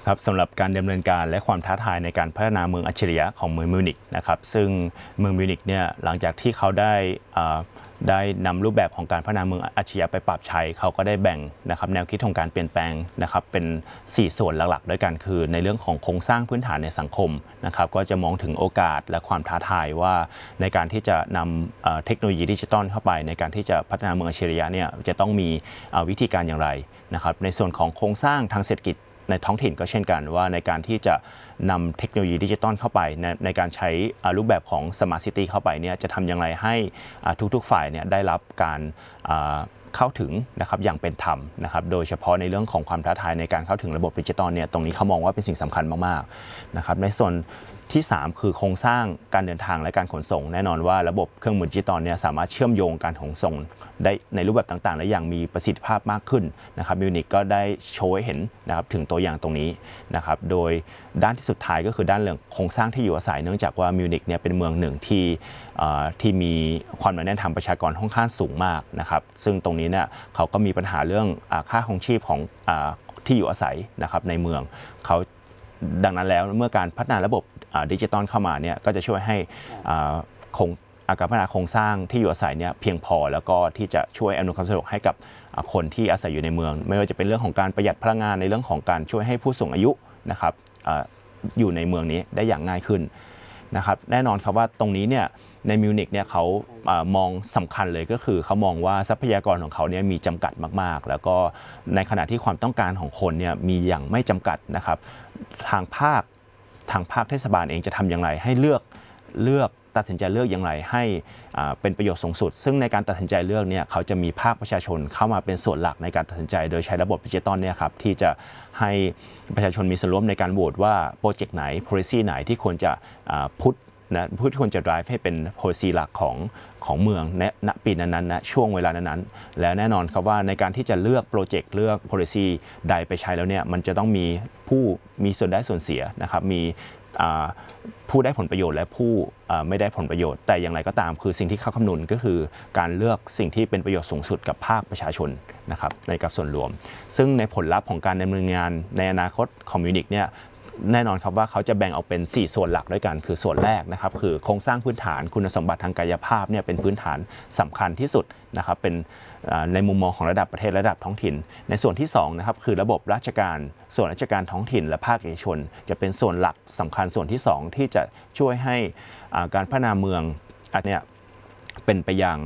ครับสำหรับการดำเนินการและความท้าทายในการพัฒนาเมืองอัจฉริยะของเมืองมิวนิกนะครับซึ่งเมืองมิวนิกเนี่ยหลังจากที่เขาได้นำรูปแบบของการพัฒนาเมืองอัจฉริยะไปปรับใช้เขาก็ได้แบ่งนะครับแนวคิดของการเปลี่ยนแปลงนะครับเป็น4ส่วนหลักๆด้วยกันคือในเรื่องของโครงสร้างพื้นฐานในสังคมนะครับก็จะมองถึงโอกาสและความท้าทายว่าในการที่จะนำเทคโนโลยีดิจิทัลเข้าไปในการที่จะพัฒนาเมืองอัจฉริยะเนี่ยจะต้องมีวิธีการอย่างไรนะครับในส่วนของโครงสร้างทางเศรษฐกิจในท้องถิ่นก็เช่นกันว่าในการที่จะนำเทคโนโลยีดิจิตอลเข้าไปในการใช้รูปแบบของ Smart City เข้าไปเนี่ยจะทำอย่างไรให้ทุกๆฝ่ายเนี่ยได้รับการเข้าถึงนะครับอย่างเป็นธรรมนะครับโดยเฉพาะในเรื่องของความท้าทายในการเข้าถึงระบบดิจิตอลเนี่ยตรงนี้เขามองว่าเป็นสิ่งสำคัญมากๆนะครับในส่วนที่3คือโครงสร้างการเดินทางและการขนส่งแน่นอนว่าระบบเครื่องมือดิจิตอลเนี่ยสามารถเชื่อมโยงการขนส่งได้ในรูปแบบต่างๆและอย่างมีประสิทธิภาพมากขึ้นนะครับมิวนิกก็ได้โชว์ให้เห็นนะครับถึงตัวอย่างตรงนี้นะครับโดยด้านที่สุดท้ายก็คือด้านเรื่องโครงสร้างที่อยู่อาศัยเนื่องจากว่ามิวนิกเนี่ยเป็นเมืองหนึ่งที่มีความหนาแน่นทางประชากรค่อนข้างสูงมากนะครับซึ่งตรงนี้เนี่ยเขาก็มีปัญหาเรื่องค่าครองชีพของที่อยู่อาศัยนะครับในเมืองเขาดังนั้นแล้วเมื่อการพัฒนาระบบดิจิตอลเข้ามาเนี่ยก็จะช่วยให้การพัฒนาโครงสร้างที่อยู่อาศัยเนี่ยเพียงพอแล้วก็ที่จะช่วยอำนวยความสะดวกให้กับคนที่อาศัยอยู่ในเมืองไม่ว่าจะเป็นเรื่องของการประหยัดพลังงานในเรื่องของการช่วยให้ผู้สูงอายุนะครับอยู่ในเมืองนี้ได้อย่างง่ายขึ้นนะครับแน่นอนครับว่าตรงนี้เนี่ยในมิวนิกเนี่ยเขามองสำคัญเลยก็คือเขามองว่าทรัพยากรของเขาเนี่ยมีจำกัดมากๆแล้วก็ในขณะที่ความต้องการของคนเนี่ยมีอย่างไม่จำกัดนะครับทางภาคเทศบาลเองจะทำอย่างไรให้เลือกตัดสินใจเลือกอย่างไรให้เป็นประโยชน์สูงสุดซึ่งในการตัดสินใจเลือกเนี่ยเขาจะมีภาคประชาชนเข้ามาเป็นส่วนหลักในการตัดสินใจโดยใช้ระบบดิจิตอลเนี่ยครับที่จะให้ประชาชนมีส่วนร่วมในการโหวตว่าโปรเจกต์ไหน policy ไหนที่ควรจะที่ควรจะ drive ให้เป็น policy หลักของเมืองณปีนั้นๆนะช่วงเวลานั้นๆและแน่นอนครับว่าในการที่จะเลือกโปรเจกต์เลือก policy ใดไปใช้แล้วเนี่ยมันจะต้องมีผู้มีส่วนได้ส่วนเสียนะครับมีผู้ได้ผลประโยชน์และผู้ไม่ได้ผลประโยชน์แต่อย่างไรก็ตามคือสิ่งที่เขาคำนึงก็คือการเลือกสิ่งที่เป็นประโยชน์สูงสุดกับภาคประชาชนนะครับในกับส่วนรวมซึ่งในผลลัพธ์ของการดำเนินงานในอนาคตของมิวนิกเนี่ยแน่นอนครับว่าเขาจะแบ่งออกเป็น4ส่วนหลักด้วยกันคือส่วนแรกนะครับคือโครงสร้างพื้นฐานคุณสมบัติทางกายภาพเนี่ยเป็นพื้นฐานสำคัญที่สุดนะครับเป็นในมุมมองของระดับประเทศระดับท้องถิ่นในส่วนที่2นะครับคือระบบราชการส่วนราชการท้องถิ่นและภาคเอกชนจะเป็นส่วนหลักสำคัญส่วนที่2ที่จะช่วยให้การพัฒนาเมืองอันเนี้ยเป็นไปอย่าง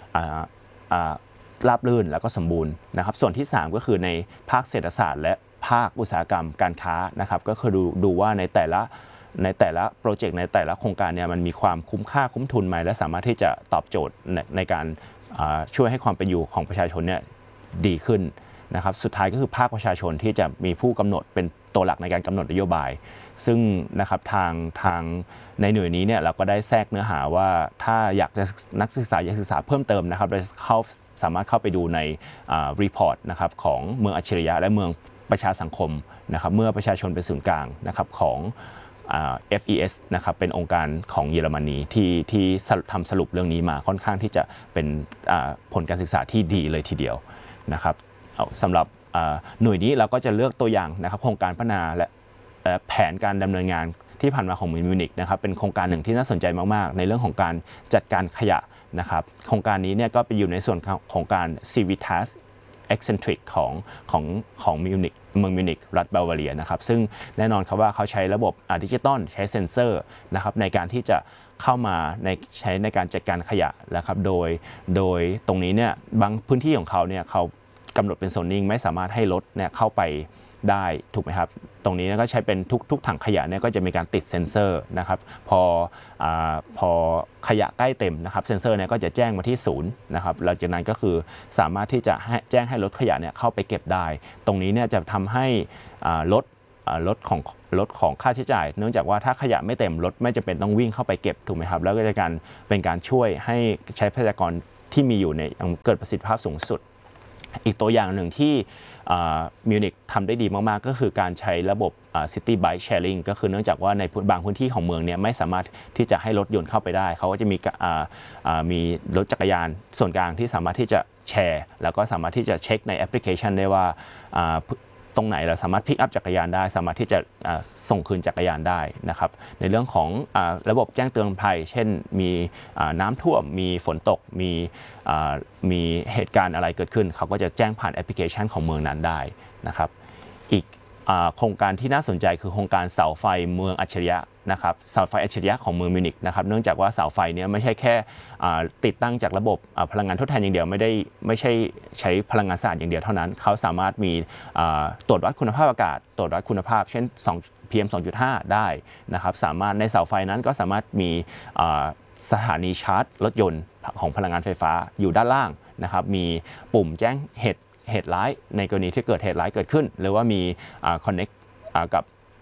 ราบรื่นแล้วก็สมบูรณ์นะครับส่วนที่3ก็คือในภาคเศรษฐศาสตร์และภาคอุตสาหกรรมการค้านะครับก็คือดูว่าในแต่ละโปรเจกต์ในแต่ละโครงการเนี่ยมันมีความคุ้มค่าคุ้มทุนไหมและสามารถที่จะตอบโจทย์ในการช่วยให้ความเป็นอยู่ของประชาชนเนี่ยดีขึ้นนะครับสุดท้ายก็คือภาคประชาชนที่จะมีผู้กำหนดเป็นตัวหลักในการกำหนดนโยบายซึ่งนะครับทางในหน่วยนี้เนี่ยเราก็ได้แทรกเนื้อหาว่าถ้าอยากจะนักศึกษาอยากศึกษาเพิ่มเติมนะครับสามารถเข้าไปดูในรีพอร์ตนะครับของเมืองอัจฉริยะและเมืองประชาสังคมนะครับเมื่อประชาชนเป็นศูนย์กลางนะครับของFES นะครับเป็นองค์การของเยอรมนีที่ทำสรุปเรื่องนี้มาค่อนข้างที่จะเป็นผลการศึกษาที่ดีเลยทีเดียวนะครับสำหรับหน่วยนี้เราก็จะเลือกตัวอย่างนะครับโครงการพัฒนาและแผนการดำเนินงานที่ผ่านมาของมิวนิกนะครับเป็นโครงการหนึ่งที่น่าสนใจมากๆในเรื่องของการจัดการขยะนะครับโครงการนี้เนี่ยก็ไปอยู่ในส่วนของการ Civitas Eccentric ของมิวนิกเมืองมิวนิกรัฐบาวาเรียนะครับซึ่งแน่นอนครับว่าเขาใช้ระบบดิจิตอลใช้เซ็นเซอร์นะครับในการที่จะเข้ามาใช้ในการจัดการขยะนะครับโดยตรงนี้เนี่ยบางพื้นที่ของเขาเนี่ยเขากำหนดเป็นโซนนิ่งไม่สามารถให้รถเนี่ยเข้าไปได้ถูกไหมครับตรงนี้ก็ใช้เป็นทุกถังขยะเนี่ยก็จะมีการติดเซ็นเซอร์นะครับพอขยะใกล้เต็มนะครับเซ็นเซอร์เนี่ยก็จะแจ้งมาที่ศูนย์นะครับหลังจากนั้นก็คือสามารถที่จะแจ้งให้รถขยะเนี่ยเข้าไปเก็บได้ตรงนี้เนี่ยจะทำให้ลดของค่าใช้จ่ายเนื่องจากว่าถ้าขยะไม่เต็มรถไม่จำเป็นต้องวิ่งเข้าไปเก็บถูกไหมครับแล้วก็จะเป็นการช่วยให้ใช้ทรัพยากรที่มีอยู่ในเกิดประสิทธิภาพสูงสุดอีกตัวอย่างหนึ่งที่มิวนิกทำได้ดีมากๆก็คือการใช้ระบบ City Bike Sharing ก็คือเนื่องจากว่าในบางพื้นที่ของเมืองเนี่ยไม่สามารถที่จะให้รถยนต์เข้าไปได้เขาก็จะมีรถจักรยานส่วนกลางที่สามารถที่จะแชร์แล้วก็สามารถที่จะเช็คในแอปพลิเคชันได้ว่าตรงไหนเราสามารถพิกอัพจักรยานได้สามารถที่จะส่งคืนจักรยานได้นะครับในเรื่องของระบบแจ้งเตือนภัยเช่นมีน้ำท่วมมีฝนตกมีเหตุการณ์อะไรเกิดขึ้นเขาก็จะแจ้งผ่านแอปพลิเคชันของเมืองนั้นได้นะครับอีกโครงการที่น่าสนใจคือโครงการเสาไฟเมืองอัจฉริยะนะครับเสาไฟอัจฉริยะของเมืองมิวนิกนะครับเนื่องจากว่าเสาไฟนี้ไม่ใช่แค่ติดตั้งจากระบบพลังงานทดแทนอย่างเดียวไม่ใช่ใช้พลังงานสะอาดอย่างเดียวเท่านั้นเขาสามารถมีตรวจวัดคุณภาพอากาศตรวจวัดคุณภาพเช่นPM 2.5 ได้นะครับสามารถในเสาไฟนั้นก็สามารถมีสถานีชาร์จรถยนต์ของพลังงานไฟฟ้าอยู่ด้านล่างนะครับมีปุ่มแจ้งเหตุร้ายในกรณีที่เกิดเหตุร้ายเกิดขึ้นหรือว่ามีconnect กับ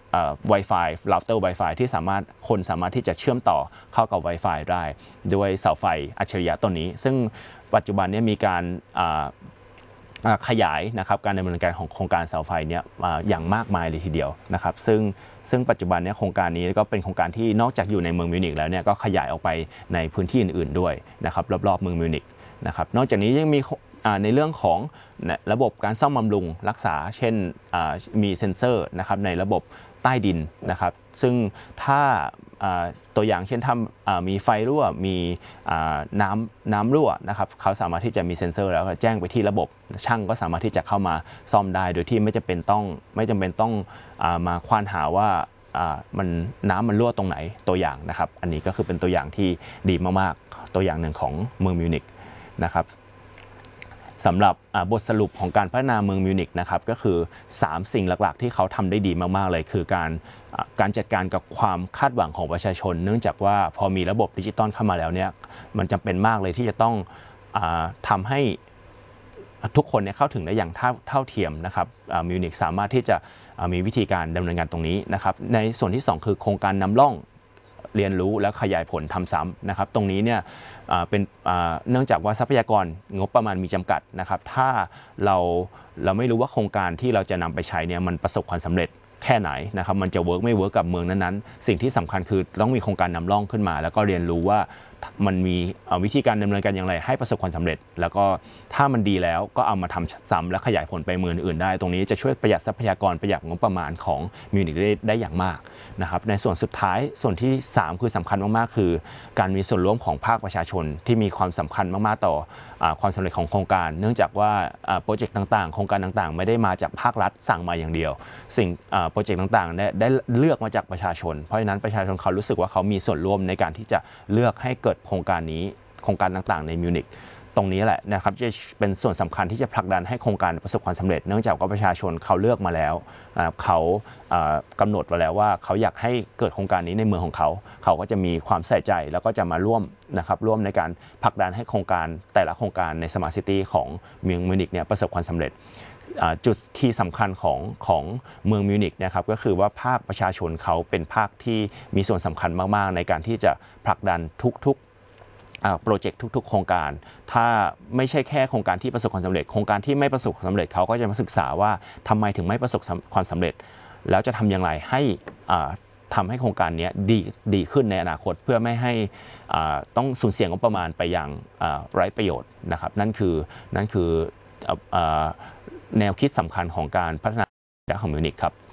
Wi-Fi router Wi-Fi ที่คนสามารถที่จะเชื่อมต่อเข้ากับ Wi-Fi ได้ด้วยเสาไฟอัจฉริยะตัวนี้ซึ่งปัจจุบันนี้มีการขยายนะครับการดำเนินการของโครงการเสาไฟเนี่ยอย่างมากมายเลยทีเดียวนะครับซึ่งปัจจุบันนี้โครงการนี้ก็เป็นโครงการที่นอกจากอยู่ในเมืองมิวนิกแล้วเนี่ยก็ขยายออกไปในพื้นที่อื่นๆด้วยนะครับรอบๆเมืองมิวนิกนะครับนอกจากนี้ยังมีในเรื่องของระบบการซ่อมบำรุงรักษาเช่นมีเซ็นเซอร์นะครับในระบบใต้ดินนะครับซึ่งถ้าตัวอย่างเช่นถ้ามีไฟรั่วมีน้ำรั่วนะครับเขาสามารถที่จะมีเซ็นเซอร์แล้วแจ้งไปที่ระบบช่างก็สามารถที่จะเข้ามาซ่อมได้โดยที่ไม่จำเป็นต้องมาควานหาว่าน้ำมันรั่วตรงไหนตัวอย่างนะครับอันนี้ก็คือเป็นตัวอย่างที่ดีมากๆตัวอย่างหนึ่งของเมืองมิวนิกนะครับสำหรับบทสรุปของการพัฒนาเมืองมิวนิกนะครับก็คือ3สิ่งหลักๆที่เขาทำได้ดีมากๆเลยคือการจัดการกับความคาดหวังของประชาชนเนื่องจากว่าพอมีระบบดิจิตอลเข้ามาแล้วเนี่ยมันจำเป็นมากเลยที่จะต้องทำให้ทุกคนเนี่ยเข้าถึงได้อย่างเท่าเทียมนะครับมิวนิกสามารถที่จะมีวิธีการดำเนินงานตรงนี้นะครับในส่วนที่2คือโครงการนำร่องเรียนรู้และขยายผลทำซ้ำนะครับตรงนี้เนี่ยเป็นเนื่องจากว่าทรัพยากรงบประมาณมีจำกัดนะครับถ้าเราไม่รู้ว่าโครงการที่เราจะนำไปใช้เนี่ยมันประสบความสำเร็จแค่ไหนนะครับมันจะเวิร์กไม่เวิร์กกับเมืองนั้นๆสิ่งที่สำคัญคือต้องมีโครงการนำร่องขึ้นมาแล้วก็เรียนรู้ว่ามันมีวิธีการดำเนินการอย่างไรให้ประสบความสำเร็จแล้วก็ถ้ามันดีแล้วก็เอามาทำซ้ำและขยายผลไปเมืองอื่นได้ตรงนี้จะช่วยประหยัดทรัพยากรประหยัดงบประมาณของมิวนิกได้อย่างมากนะครับในส่วนสุดท้ายส่วนที่3คือสำคัญมากๆคือการมีส่วนร่วมของภาคประชาชนที่มีความสำคัญมากๆต่อความสำเร็จของโครงการเนื่องจากว่าโปรเจกต์ต่างๆโครงการต่างๆไม่ได้มาจากภาครัฐสั่งมาอย่างเดียวสิ่งโปรเจกต์ต่างๆได้เลือกมาจากประชาชนเพราะฉะนั้นประชาชนเขารู้สึกว่าเขามีส่วนร่วมในการที่จะเลือกให้เกิดโครงการต่างๆในมิวนิกตรงนี้แหละนะครับจะเป็นส่วนสำคัญที่จะผลักดันให้โครงการประสบความสำเร็จเนื่องจากว่าประชาชนเขาเลือกมาแล้วเขากำหนดไว้แล้วว่าเขาอยากให้เกิดโครงการนี้ในเมืองของเขาก็จะมีความใส่ใจแล้วก็จะมาร่วมในการผลักดันให้โครงการแต่ละโครงการในสมาร์ทซิตี้ของเมืองมิวนิกเนี่ยประสบความสำเร็จจุดคีย์สำคัญของเมืองมิวนิกนะครับก็คือว่าภาคประชาชนเขาเป็นภาคที่มีส่วนสำคัญมากๆในการที่จะผลักดันทุกโปรเจกต์ทุกๆโครงการถ้าไม่ใช่แค่โครงการที่ประสบความสำเร็จโครงการที่ไม่ประสบความสำเร็จเขาก็จะมาศึกษาว่าทำไมถึงไม่ประสบความสำเร็จแล้วจะทำอย่างไรให้ทำให้โครงการนี้ดีขึ้นในอนาคตเพื่อไม่ให้ต้องสูญเสียงบประมาณไปอย่างไร้ประโยชน์นะครับนั่นคือแนวคิดสำคัญของการพัฒนาของมิวนิกครับ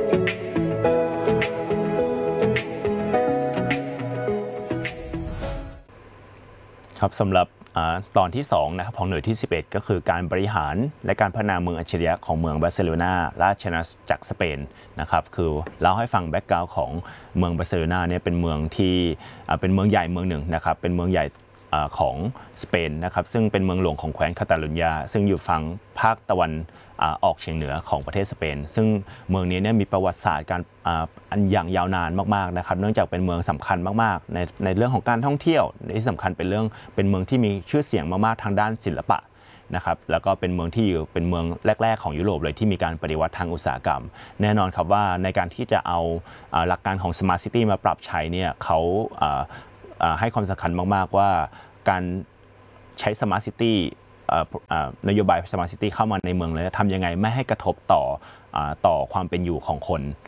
ครับสำหรับตอนที่2นะครับของหน่วยที่11ก็คือการบริหารและการพัฒนาเมืองอัจฉริยะของเมืองบาร์เซโลนาราชอาณาจักรสเปนนะครับคือเล่าให้ฟังแบ็กกราวด์ของเมืองบาร์เซโลนาเนี่ยเป็นเมืองที่เป็นเมืองใหญ่เมืองหนึ่งนะครับเป็นเมืองใหญ่ของสเปนนะครับซึ่งเป็นเมืองหลวงของแคว้นคาตาลุญญาซึ่งอยู่ฝั่งภาคตะวันออกเฉียงเหนือของประเทศสเปนซึ่งเมืองนี้เนี่ยมีประวัติศาสตร์การอันอย่างยาวนานมากๆนะครับเนื่องจากเป็นเมืองสำคัญมากๆในเรื่องของการท่องเที่ยวที่สำคัญเป็นเมืองที่มีชื่อเสียงมากๆทางด้านศิลปะนะครับแล้วก็เป็นเมืองที่เป็นเมืองแรกๆของยุโรปเลยที่มีการปฏิวัติทางอุตสาหกรรมแน่นอนครับว่าในการที่จะเอาหลักการของ Smart City มาปรับใช้เนี่ยเขาให้ความสำคัญมากๆว่าการใช้ Smart Cityนโยบาย Smart City เข้ามาในเมืองเลยทำยังไงไม่ให้กระทบต่อความเป็นอยู่ของคน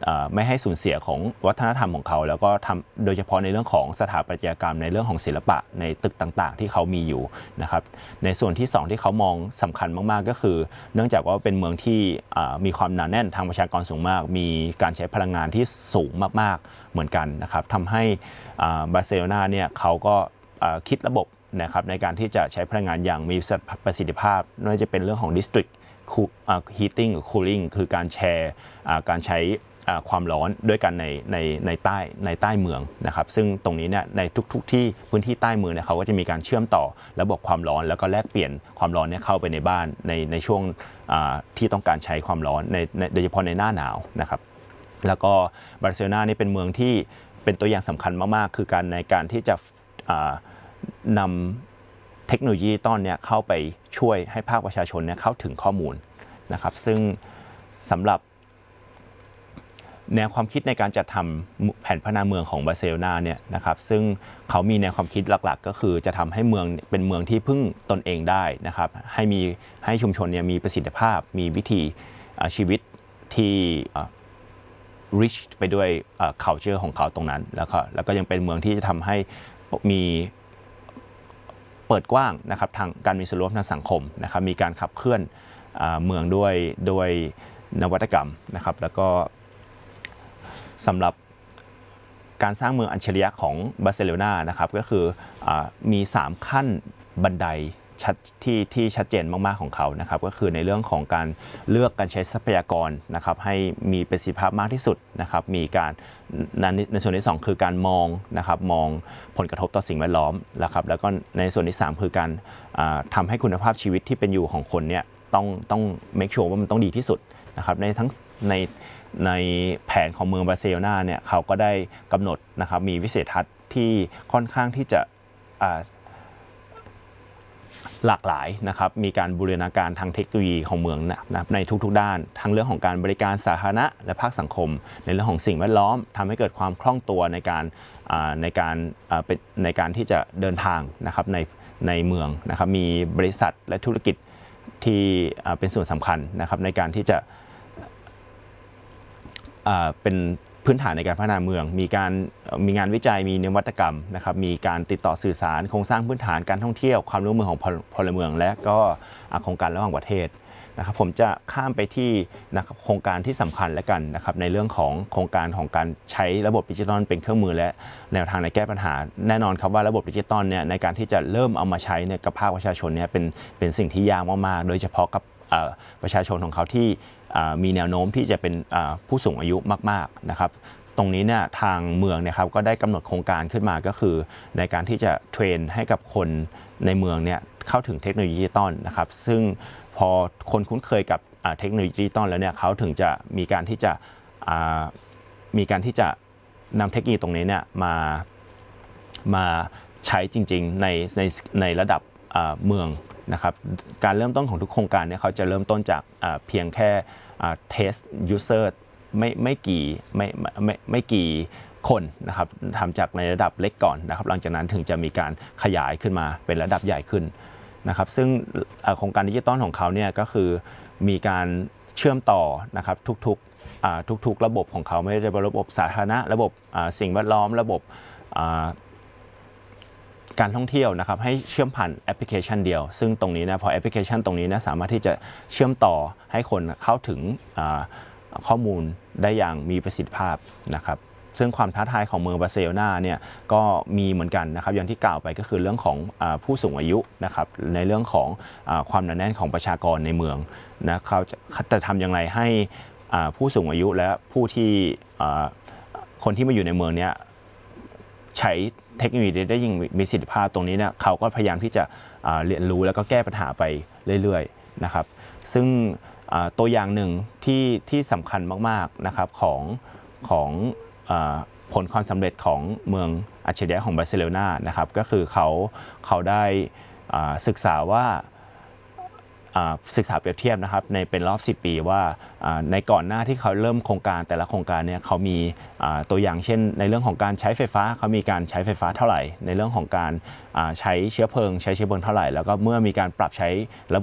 ไม่ให้สูญเสียของวัฒนธรรมของเขาแล้วก็ทำโดยเฉพาะในเรื่องของสถาปัตยกรรมในเรื่องของศิลปะในตึกต่างๆที่เขามีอยู่นะครับในส่วนที่2ที่เขามองสำคัญมากๆก็คือเนื่องจากว่าเป็นเมืองที่มีความหนาแน่นทางประชากรสูงมากมีการใช้พลังงานที่สูงมากๆเหมือนกันนะครับทำให้บาร์เซโลนาเนี่ยเขาก็คิดระบบนะครับในการที่จะใช้พลังงานอย่างมีประสิทธิภาพไม่ว่าจะเป็นเรื่องของ district heating หรือ cooling คือการแชร์การใช้ความร้อนด้วยกันในใต้เมืองนะครับซึ่งตรงนี้เนี่ยในทุกที่พื้นที่ใต้เมืองเนี่ยเขาก็จะมีการเชื่อมต่อระบบความร้อนแล้วก็แลกเปลี่ยนความร้อนเนี่ยเข้าไปในบ้านในช่วงที่ต้องการใช้ความร้อนโดยเฉพาะในหน้าหนาวนะครับแล้วก็บาร์เซโลนานี่เป็นเมืองที่เป็นตัวอย่างสำคัญมากๆคือในการที่จะนำเทคโนโลยีต้นเนี่ยเข้าไปช่วยให้ภาคประชาชนเนี่ยเข้าถึงข้อมูลนะครับซึ่งสำหรับแนวความคิดในการจัดทำแผนพัฒนาเมืองของบาร์เซโลนาเนี่ยนะครับซึ่งเขามีแนวความคิดหลักๆก็คือจะทำให้เมืองเป็นเมืองที่พึ่งตนเองได้นะครับให้ชุมชนเนี่ยมีประสิทธิภาพมีวิถีชีวิตที่rich ไปด้วย culture ของเขาตรงนั้นแล้วก็ยังเป็นเมืองที่จะทำให้มีเปิดกว้างนะครับทางการมีส่วนร่วมทางสังคมนะครับมีการขับเคลื่อนเมืองด้วยนวัตกรรมนะครับแล้วก็สำหรับการสร้างเมืองอัจฉริยะของบาร์เซโลนานะครับก็คือมี3ขั้นบันไดที่ชัดเจนมากๆของเขานะครับก็คือในเรื่องของการเลือกการใช้ทรัพยากรนะครับให้มีประสิทธิภาพมากที่สุดนะครับมีการในส่วนที่2คือการมองนะครับมองผลกระทบต่อสิ่งแวดล้อมนะครับแล้วก็ในส่วนที่3คือการทำให้คุณภาพชีวิตที่เป็นอยู่ของคนเนี่ยต้อง make sure ว่ามันต้องดีที่สุดนะครับในแผนของเมืองบาร์เซโลนาเนี่ยเขาก็ได้กำหนดนะครับมีวิสัยทัศน์ที่ค่อนข้างที่จะหลากหลายนะครับมีการบูรณาการทางเทคโนโลยีของเมืองนะในทุกๆด้านทั้งเรื่องของการบริการสาธารณะและภาคสังคมในเรื่องของสิ่งแวดล้อมทำให้เกิดความคล่องตัวในการที่จะเดินทางนะครับในเมืองนะครับมีบริษัทและธุรกิจที่เป็นส่วนสำคัญนะครับในการที่จะเป็นพื้นฐานในการพัฒนาเมืองมีงานวิจัยมีนวัตกรรมนะครับมีการติดต่อสื่อสารโครงสร้างพื้นฐานการท่องเที่ยวความร่วมมือของพลเมืองและก็โครงการระหว่างประเทศนะครับผมจะข้ามไปที่โครงการที่สำคัญและกันนะครับในเรื่องของโครงการของการใช้ระบบดิจิทัลเป็นเครื่องมือและแนวทางในแก้ปัญหาแน่นอนครับว่าระบบดิจิทัลเนี่ยในการที่จะเริ่มเอามาใช้เนี่ยกับภาคประชาชนเนี่ยเป็นสิ่งที่ยากมากๆโดยเฉพาะกับประชาชนของเขาที่มีแนวโน้มที่จะเป็นผู้สูงอายุมากๆนะครับตรงนี้เนี่ยทางเมืองเนี่ยครับก็ได้กำหนดโครงการขึ้นมาก็คือในการที่จะเทรนให้กับคนในเมืองเนี่ยเข้าถึงเทคโนโลยีดิจิตอลนะครับซึ่งพอคนคุ้นเคยกับเทคโนโลยีดิจิตอลแล้วเนี่ยเขาถึงจะมีการที่จะนำเทคโนโลยีตรงนี้เนี่ยมาใช้จริงๆในระดับเมืองนะครับการเริ่มต้นของทุกโครงการเนี่ยเขาจะเริ่มต้นจากเพียงแค่test user ไม่กี่คนนะครับทำจากในระดับเล็กก่อนนะครับหลังจากนั้นถึงจะมีการขยายขึ้นมาเป็นระดับใหญ่ขึ้นนะครับซึ่งโครงการดิจิตอลของเขาเนี่ยก็คือมีการเชื่อมต่อนะครับทุกระบบของเขาไม่ว่าจะเป็นระบบสาธารณะระบบสิ่งแวดล้อมระบบการท่องเที่ยวนะครับให้เชื่อมผ่านแอปพลิเคชันเดียวซึ่งตรงนี้นะพอแอปพลิเคชันตรงนี้นะสามารถที่จะเชื่อมต่อให้คนเข้าถึงข้อมูลได้อย่างมีประสิทธิภาพนะครับซึ่งความท้าทายของเมืองบาร์เซโลนาเนี่ยก็มีเหมือนกันนะครับอย่างที่กล่าวไปก็คือเรื่องของผู้สูงอายุนะครับในเรื่องของความหนาแน่นของประชากรในเมืองนะเขาจะทำอย่างไรให้ผู้สูงอายุและผู้ที่คนที่มาอยู่ในเมืองเนี้ยใช้เทคโนโลยีได้ยิ่งมีประสิทธิภาพตรงนี้เนี่ยเขาก็พยายามที่จะเรียนรู้แล้วก็แก้ปัญหาไปเรื่อยๆนะครับซึ่งตัวอย่างหนึ่งที่สำคัญมากๆนะครับของผลความสำเร็จของเมืองอัจฉริยะของบาร์เซโลนานะครับก็คือเขาได้ศึกษาเปรียบเทียบนะครับในเป็นรอบ10 ปีว่าในก่อนหน้าที่เขาเริ่มโครงการแต่ละโครงการเนี่ยเขามีตัวอย่างเช่นในเรื่องของการใช้ไฟฟ้าเขามีการใช้ไฟฟ้าเท่าไหร่ในเรื่องของการใช้เชื้อเพลิงเท่าไหร่แล้วก็เมื่อมีการปรับใช้ระบบ